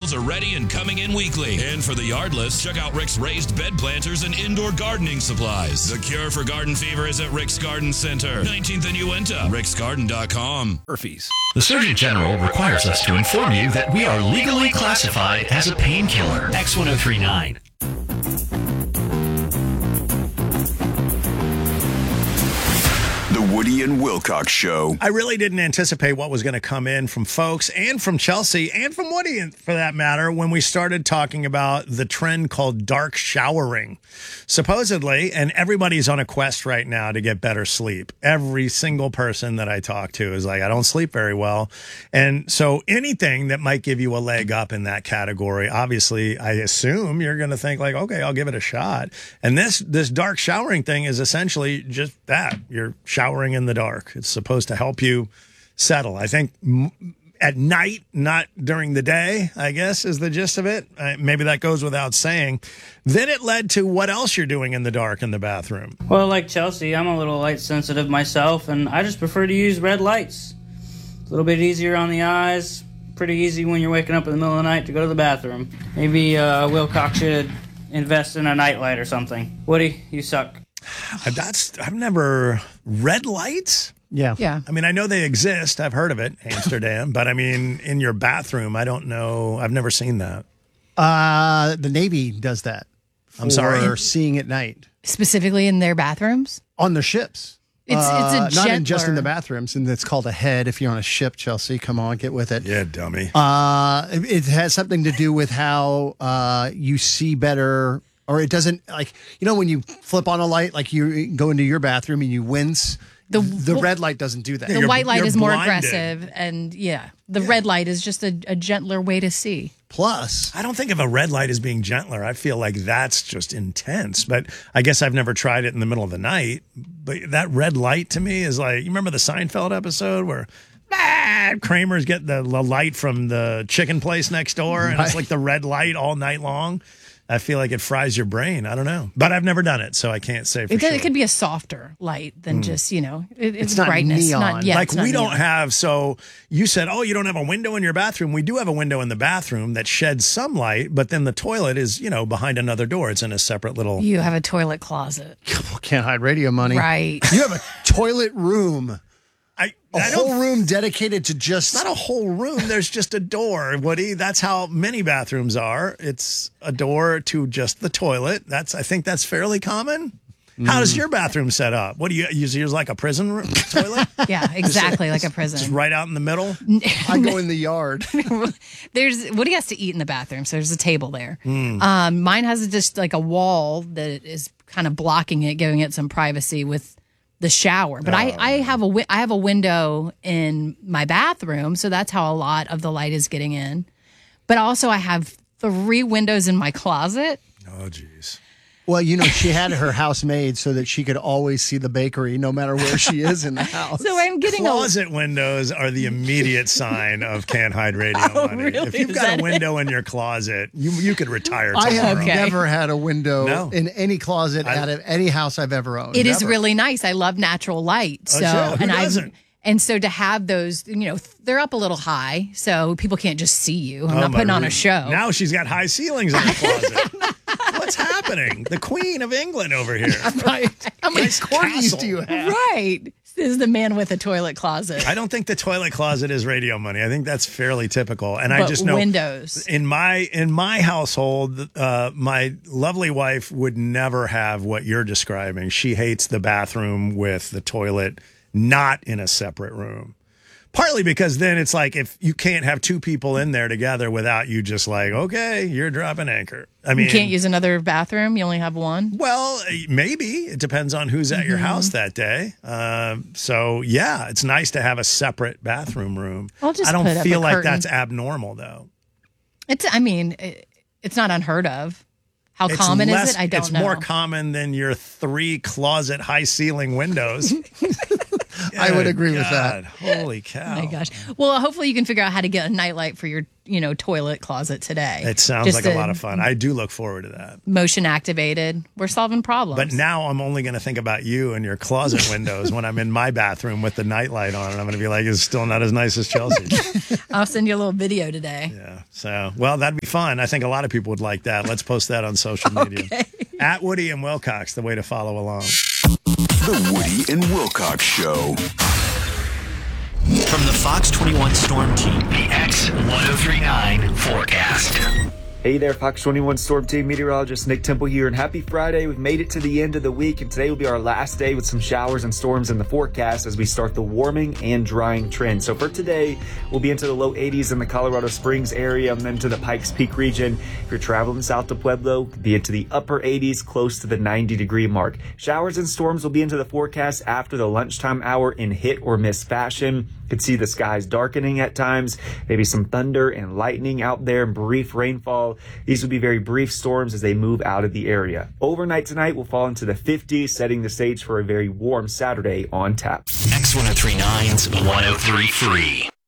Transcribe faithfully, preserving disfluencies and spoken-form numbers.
professionals are ready and coming in weekly. And for the yardless, check out Rick's raised bed planters and indoor gardening supplies. The cure for garden fever is at Rick's Garden Center, nineteenth and Uinta, ricks garden dot com. Murphy's. The Surgeon General requires us to inform you that we are legally classified as a painkiller. X ten thirty-nine. The Woody and Wilcox Show. I really didn't anticipate what was going to come in from folks and from Chelsea and from Woody, for that matter, when we started talking about the trend called dark showering. Supposedly, and everybody's on a quest right now to get better sleep. Every single person that I talk to is like, I don't sleep very well. And so anything that might give you a leg up in that category, obviously, I assume you're going to think like, okay, I'll give it a shot. And this, this dark showering thing is essentially just that. You're showering in the dark. It's supposed to help you settle. I think m- at night, not during the day, I guess, is the gist of it. Uh, maybe that goes without saying. Then it led to what else you're doing in the dark in the bathroom. Well, like Chelsea, I'm a little light sensitive myself, and I just prefer to use red lights. A little bit easier on the eyes. Pretty easy when you're waking up in the middle of the night to go to the bathroom. Maybe uh, Wilcox should invest in a nightlight or something. Woody, you suck. That's I've never red lights. Yeah. Yeah. I mean, I know they exist. I've heard of it, Amsterdam. But I mean, in your bathroom, I don't know. I've never seen that. Uh, the Navy does that. I'm sorry? For seeing at night. Specifically in their bathrums? On their ships. It's, uh, it's a not in, just in the gentler- bathrooms, and it's called a head. If you're on a ship, Chelsea, come on, get with it. Yeah, dummy. Uh, it, it has something to do with how uh, you see better, or it doesn't, like, you know, when you flip on a light, like you go into your bathroom and you wince, the, the red light doesn't do that. The You're- white light you're is more blinded. aggressive, and yeah, the red light is just a, a gentler way to see. Plus, I don't think of a red light as being gentler. I feel like that's just intense. But I guess I've never tried it in the middle of the night. But that red light to me is like, you remember the Seinfeld episode where ah, Kramer's getting the, the light from the chicken place next door, and it's Right. like the red light all night long? I feel like it fries your brain. I don't know. But I've never done it, so I can't say for It, sure. it could be a softer light than just, you know, it, it's, It's not brightness. neon. Not, yeah, like it's not we don't neon. have, so you said, oh, you don't have a window in your bathroom. We do have a window in the bathroom that sheds some light, but then the toilet is, you know, behind another door. It's in a separate little. You have a toilet closet. can't hide radio money. Right. You have a toilet room. I, A I don't whole room dedicated to just. It's not a whole room. There's just a door, Woody. That's how many bathrooms are. It's a door to just the toilet. That's I think that's fairly common. How does your bathroom set up? What do you use? Yours like a prison room, toilet? Yeah, exactly, like a Just prison. right out in the middle? I go in the yard. There's Woody has to eat in the bathroom, so there's a table there. Hmm. Um, mine has just like a wall that is kind of blocking it, giving it some privacy with the shower. But I, I have a wi- I have a window in my bathroom, so that's how a lot of the light is getting in. But also, I have three windows in my closet. Oh, geez. Well, you know, she had her house made so that she could always see the bakery no matter where she is in the house. So I'm getting a Closet windows are the immediate sign of can't hide radio Oh, money. really? If you've Is got that a window in your closet, you you could retire I tomorrow. have Okay. never had a window No. in any closet I- out of any house I've ever owned. It is Never. really nice. I love natural light. So Oh, sure. Who and I doesn't? and so to have those, you know, they're up a little high, so people can't just see you. I'm Oh, not my putting on a Ruth. show. Now she's got high ceilings in the closet. What's happening? The Queen of England over here. Right. How many Nice corgis castle. do you have? Right. This is the man with a toilet closet. I don't think the toilet closet is radio money. I think that's fairly typical. And I But just know windows. in my in my household, uh, my lovely wife would never have what you're describing. She hates the bathroom with the toilet not in a separate room. Partly because then it's like if you can't have two people in there together without you just like, okay, you're dropping anchor. I mean, You can't use another bathroom. You only have one. well, maybe it depends on who's at your Mm-hmm. house that day. Um, so yeah, it's nice to have a separate bathroom room. I'll just I don't put up feel a like curtain. that's abnormal though. It's. I mean, it, it's not unheard of. How It's common less- is it? I don't it's know. more common than your three closet high ceiling windows. I would agree with God. that. Holy cow. Oh my gosh. Well, hopefully you can figure out how to get a nightlight for your, you know, toilet closet today. It sounds Just like a lot of fun. I do look forward to that. Motion activated. We're solving problems. But now I'm only going to think about you and your closet windows when I'm in my bathroom with the nightlight on, and I'm going to be like, it's still not as nice as Chelsea. I'll send you a little video today. Yeah. So, well, that'd be fun. I think a lot of people would like that. Let's post that on social media. Okay. At Woody and Wilcox, the way to follow along. The Woody and Wilcox Show. From the Fox twenty-one Storm Team, the X ten thirty-nine forecast. Hey there, Fox twenty-one Storm Team meteorologist Nick Temple here, and happy Friday. We've made it to the end of the week, and today will be our last day with some showers and storms in the forecast as we start the warming and drying trend. So for today, we'll be into the low eighties in the Colorado Springs area and then to the Pikes Peak region. If you're traveling south to Pueblo, be into the upper eighties, close to the ninety degree mark. Showers and storms will be into the forecast after the lunchtime hour in hit or miss fashion. You can see the skies darkening at times, maybe some thunder and lightning out there, and brief rainfall. These will be very brief storms as they move out of the area. Overnight tonight will fall into the fifties, setting the stage for a very warm Saturday on tap. X ten thirty-nine's one oh three point three.